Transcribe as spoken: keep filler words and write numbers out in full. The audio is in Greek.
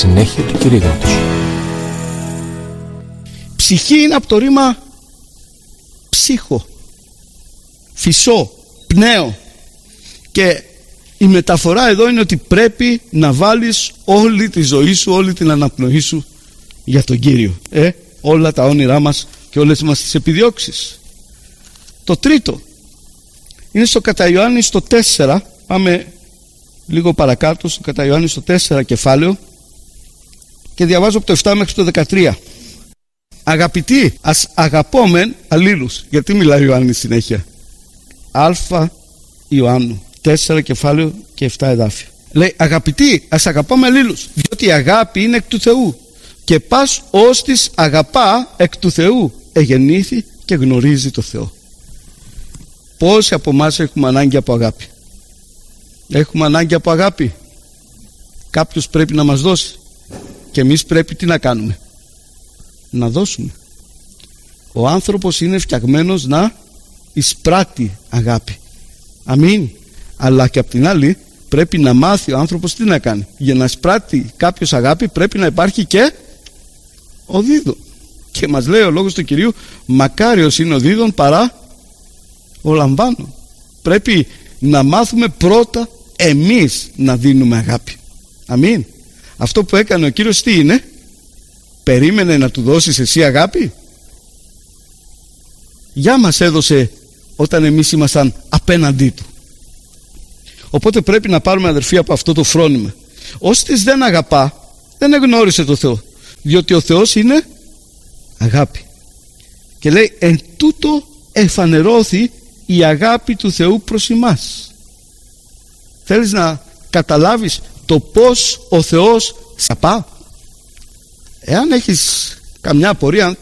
συνέχεια του κηρύγματος. Ψυχή είναι από το ρήμα ψύχο, φυσό, πνέο, και η μεταφορά εδώ είναι ότι πρέπει να βάλεις όλη τη ζωή σου, όλη την αναπνοή σου για τον Κύριο, ε, όλα τα όνειρά μας και όλες μας τις επιδιώξεις. Το τρίτο είναι στο κατά Ιωάννη στο τέσσερα, πάμε λίγο παρακάτω, στο κατά Ιωάννη στο τέσσερα κεφάλαιο, και διαβάζω από το επτά μέχρι το δεκατρία. Αγαπητοί, ας αγαπόμεν αλλήλους. Γιατί μιλάει ο Ιωάννης συνέχεια? Αλφα Ιωάννου τέσσερα κεφάλαιο και επτά εδάφια. Λέει, αγαπητοί, ας αγαπάμε αλλήλους, διότι η αγάπη είναι εκ του Θεού, και πας ως της αγαπά εκ του Θεού εγεννήθη και γνωρίζει το Θεό. Πόσοι από εμάς έχουμε ανάγκη από αγάπη? Έχουμε ανάγκη από αγάπη. Κάποιος πρέπει να μας δώσει, και εμείς πρέπει τι να κάνουμε? Να δώσουμε. Ο άνθρωπος είναι φτιαγμένος να εισπράττει αγάπη. Αμήν. Αλλά και απ' την άλλη πρέπει να μάθει ο άνθρωπος τι να κάνει. Για να εισπράττει κάποιος αγάπη πρέπει να υπάρχει και ο δίδων. Και μας λέει ο λόγος του Κυρίου, μακάριος είναι ο δίδων παρά ο λαμβάνων. Πρέπει να μάθουμε πρώτα εμείς να δίνουμε αγάπη. Αμήν. Αυτό που έκανε ο Κύριος τι είναι? Περίμενε να του δώσεις εσύ αγάπη? Για μας έδωσε όταν εμείς ήμασταν απέναντί του. Οπότε πρέπει να πάρουμε, αδερφοί, από αυτό το φρόνημα. Όστις δεν αγαπά, δεν εγνώρισε το Θεό, διότι ο Θεός είναι αγάπη. Και λέει, εν τούτο εφανερώθη η αγάπη του Θεού προς εμάς. Θέλεις να καταλάβεις το πως ο Θεός σ' αγαπά? Εάν έχεις καμιά απορία,